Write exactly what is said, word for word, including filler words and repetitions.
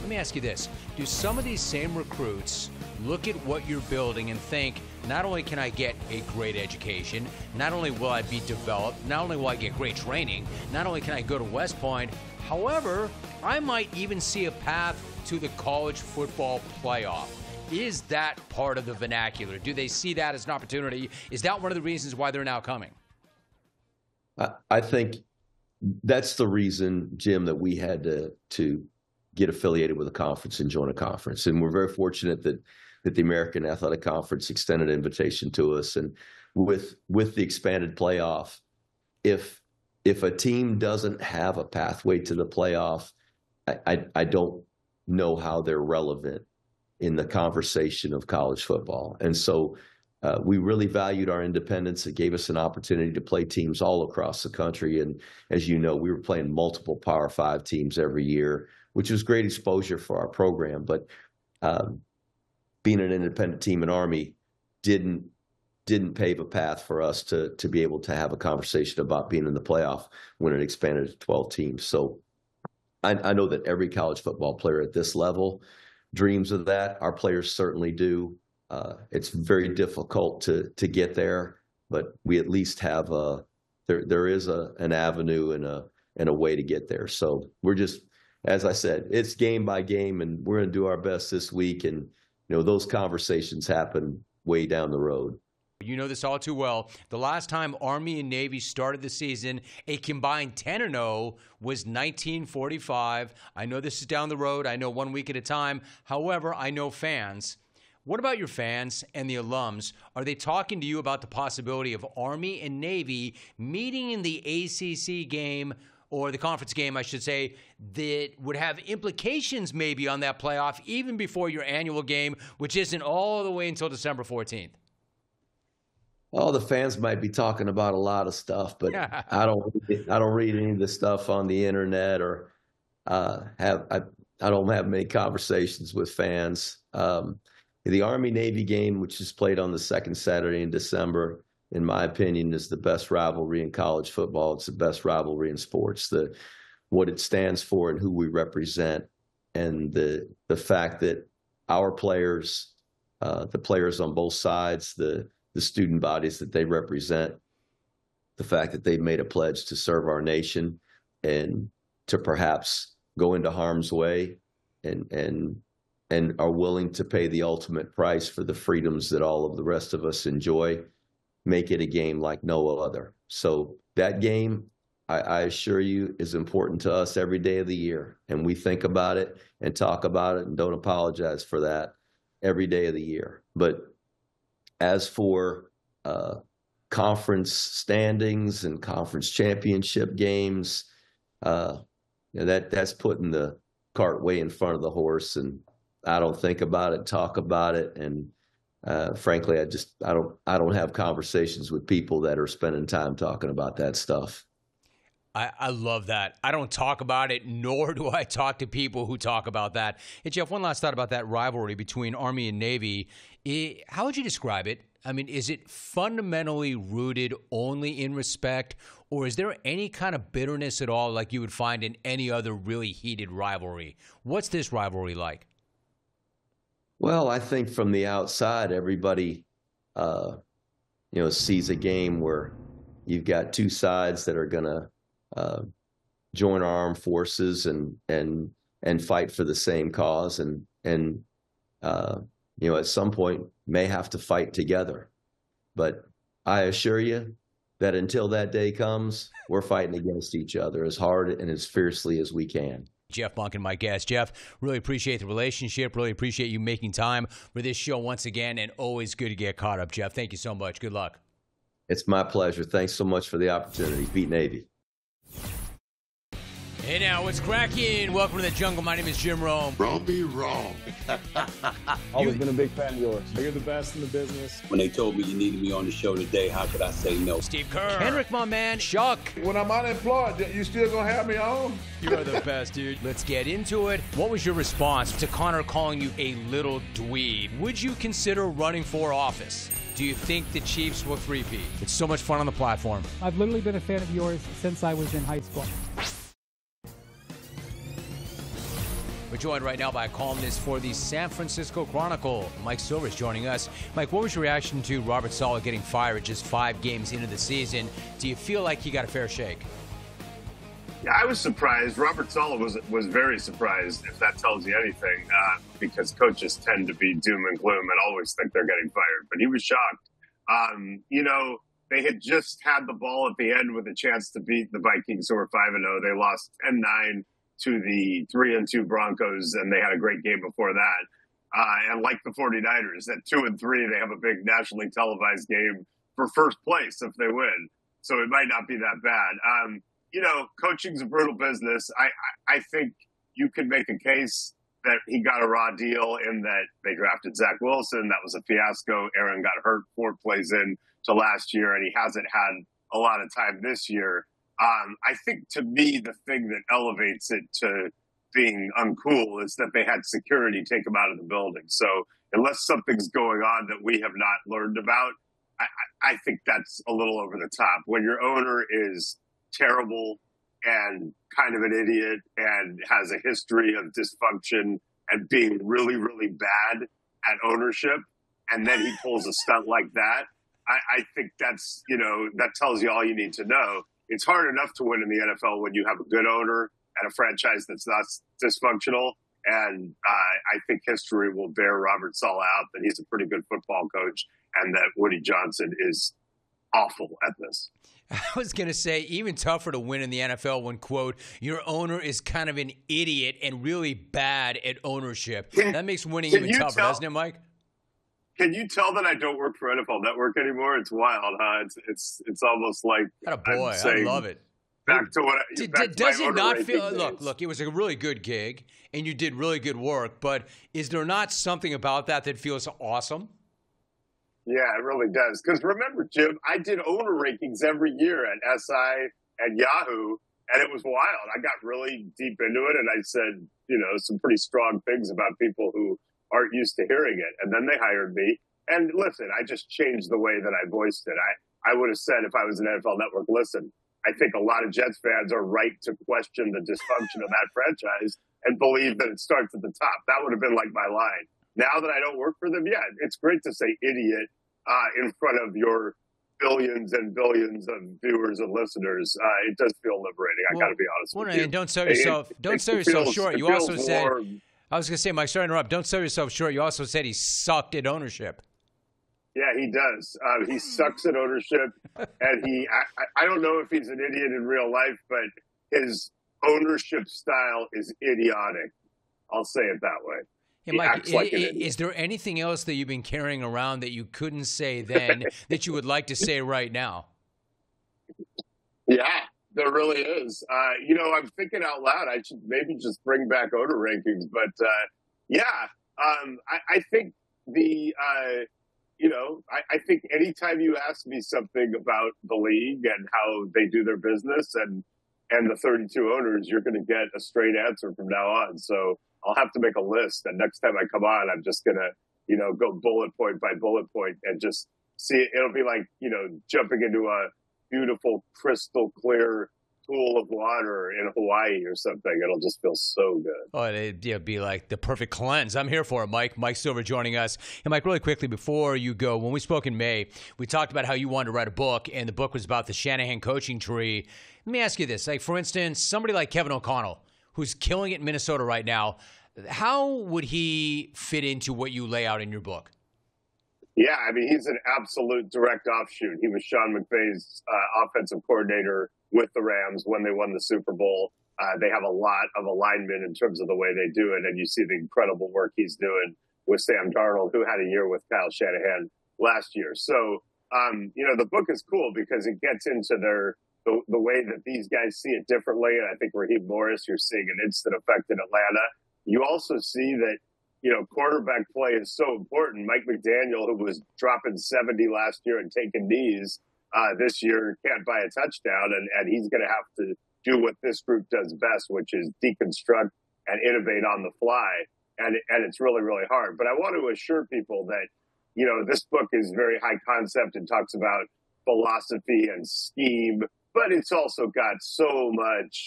Let me ask you this. Do some of these same recruits look at what you're building and think, not only can I get a great education, not only will I be developed, not only will I get great training, not only can I go to West Point, however, I might even see a path to the college football playoff. Is that part of the vernacular? Do they see that as an opportunity? Is that one of the reasons why they're now coming? I think that's the reason, Jim, that we had to to get affiliated with a conference and join a conference. And we're very fortunate that that the American Athletic Conference extended an invitation to us. And with with the expanded playoff, if if a team doesn't have a pathway to the playoff, I, I, I don't know how they're relevant in the conversation of college football. And so uh, we really valued our independence. It gave us an opportunity to play teams all across the country. And as you know, we were playing multiple Power Five teams every year, which was great exposure for our program. But um, being an independent team in Army didn't didn't pave a path for us to to be able to have a conversation about being in the playoff when it expanded to twelve teams. So I, I know that every college football player at this level dreams of that. Our players certainly do. Uh, it's very difficult to to get there, but we at least have a there there is a an avenue and a and a way to get there. So we're just, as I said, it's game by game, and we're going to do our best this week. And you know, those conversations happen way down the road. You know this all too well. The last time Army and Navy started the season, a combined ten and oh, was nineteen forty-five. I know this is down the road. I know one week at a time. However, I know fans. What about your fans and the alums? Are they talking to you about the possibility of Army and Navy meeting in the A C C game, or the conference game, I should say, that would have implications maybe on that playoff even before your annual game, which isn't all the way until December fourteenth? Oh, the fans might be talking about a lot of stuff, but I don't. I don't read any of the stuff on the internet, or uh, have. I, I don't have many conversations with fans. Um, the Army-Navy game, which is played on the second Saturday in December, in my opinion, is the best rivalry in college football. It's the best rivalry in sports. The what it stands for and who we represent, and the the fact that our players, uh, the players on both sides, the the student bodies that they represent, the fact that they've made a pledge to serve our nation and to perhaps go into harm's way and and and are willing to pay the ultimate price for the freedoms that all of the rest of us enjoy, make it a game like no other. So that game, I, I assure you, is important to us every day of the year. And we think about it and talk about it and don't apologize for that every day of the year. But as for uh, conference standings and conference championship games, uh, you know, that that's putting the cart way in front of the horse. And I don't think about it, talk about it, and uh, frankly, I just I don't I don't have conversations with people that are spending time talking about that stuff. I, I love that. I don't talk about it, nor do I talk to people who talk about that. Hey, Jeff, one last thought about that rivalry between Army and Navy. It, how would you describe it? I mean, is it fundamentally rooted only in respect, or is there any kind of bitterness at all like you would find in any other really heated rivalry? What's this rivalry like? Well, I think from the outside, everybody, uh, you know, sees a game where you've got two sides that are going to uh, join our armed forces and and and fight for the same cause, and and uh, you know, at some point may have to fight together. But I assure you that until that day comes, we're fighting against each other as hard and as fiercely as we can. Jeff Monken, my guest. Jeff, really appreciate the relationship. Really appreciate you making time for this show once again, and always good to get caught up, Jeff. Thank you so much. Good luck. It's my pleasure. Thanks so much for the opportunity. Beat Navy. Hey now, what's cracking? Welcome to the jungle. My name is Jim Rome. Wrong be wrong. Always been a big fan of yours. You're the best in the business. When they told me you needed me on the show today, how could I say no? Steve Kerr. Henrik, my man. Chuck. When I'm unemployed, you still gonna have me on? You are the best, dude. Let's get into it. What was your response to Connor calling you a little dweeb? Would you consider running for office? Do you think the Chiefs will three-peat? It's so much fun on the platform. I've literally been a fan of yours since I was in high school. We're joined right now by a columnist for the San Francisco Chronicle. Mike Silver is joining us. Mike, what was your reaction to Robert Saleh getting fired just five games into the season? Do you feel like he got a fair shake? Yeah, I was surprised. Robert Saleh was was very surprised, if that tells you anything, uh, because coaches tend to be doom and gloom and always think they're getting fired. But he was shocked. Um, you know, they had just had the ball at the end with a chance to beat the Vikings, who were five and oh. They lost ten nine to the three and two Broncos, and they had a great game before that. Uh, and like the 49ers, at two and three, they have a big nationally televised game for first place if they win. So it might not be that bad. Um, You know, coaching's a brutal business. I, I, I think you could make a case that he got a raw deal in that they drafted Zach Wilson. That was a fiasco. Aaron got hurt four plays in to last year, and he hasn't had a lot of time this year. Um, I think, to me, the thing that elevates it to being uncool is that they had security take him out of the building. So unless something's going on that we have not learned about, I, I think that's a little over the top. When your owner is terrible and kind of an idiot and has a history of dysfunction and being really, really bad at ownership, and then he pulls a stunt like that, I, I think that's, you know, that tells you all you need to know. It's hard enough to win in the N F L when you have a good owner and a franchise that's not dysfunctional. And uh, I think history will bear Robert Saleh out that he's a pretty good football coach and that Woody Johnson is awful at this. I was going to say, even tougher to win in the N F L when, quote, your owner is kind of an idiot and really bad at ownership. Can, that makes winning even tougher, tell, doesn't it, Mike? Can you tell that I don't work for N F L Network anymore? It's wild, huh? It's it's it's almost like a boy. I love it. Back to what did, back did, to does it not feel? days. Look, look. It was a really good gig, and you did really good work. But is there not something about that that feels awesome? Yeah, it really does. Because remember, Jim, I did owner rankings every year at S I and Yahoo, and it was wild. I got really deep into it, and I said, you know, some pretty strong things about people who aren't used to hearing it. And then they hired me. And listen, I just changed the way that I voiced it. I, I would have said if I was an N F L Network, listen, I think a lot of Jets fans are right to question the dysfunction of that franchise and believe that it starts at the top. That would have been like my line. Now that I don't work for them, yeah, it's great to say idiot Uh, in front of your billions and billions of viewers and listeners. Uh, it does feel liberating. I well, got to be honest well, with you. And don't sell yourself. It, don't it, sell it yourself feels, short. You also warm. said. I was going to say, Mike. Sorry to interrupt. Don't sell yourself short. You also said he sucked at ownership. Yeah, he does. Uh, he sucks at ownership, and he. I, I don't know if he's an idiot in real life, but his ownership style is idiotic. I'll say it that way. Hey, Mike, is, like is there anything else that you've been carrying around that you couldn't say then that you would like to say right now? Yeah, there really is. Uh, you know, I'm thinking out loud. I should maybe just bring back owner rankings. But, uh, yeah, um, I, I think the, uh, you know, I, I think anytime you ask me something about the league and how they do their business and, and the thirty-two owners, you're going to get a straight answer from now on. So I'll have to make a list, and next time I come on, I'm just gonna, you know, go bullet point by bullet point and just see it. It'll be like, you know, jumping into a beautiful, crystal clear pool of water in Hawaii or something. It'll just feel so good. Oh, it'd, it'd be like the perfect cleanse. I'm here for it, Mike. Mike Silver joining us. And Mike, really quickly before you go, when we spoke in May, we talked about how you wanted to write a book, and the book was about the Shanahan coaching tree. Let me ask you this: like, for instance, somebody like Kevin O'Connell, who's killing it in Minnesota right now, how would he fit into what you lay out in your book? Yeah, I mean, he's an absolute direct offshoot. He was Sean McVay's uh, offensive coordinator with the Rams when they won the Super Bowl. Uh, they have a lot of alignment in terms of the way they do it, and you see the incredible work he's doing with Sam Darnold, who had a year with Kyle Shanahan last year. So, um, you know, the book is cool because it gets into their the, the way that these guys see it differently. And I think Raheem Morris, you're seeing an instant effect in Atlanta. You also see that, you know, quarterback play is so important. Mike McDaniel, who was dropping seventy last year and taking knees uh, this year, can't buy a touchdown. And, and he's going to have to do what this group does best, which is deconstruct and innovate on the fly. And, and it's really, really hard. But I want to assure people that, you know, this book is very high concept and talks about philosophy and scheme, but it's also got so much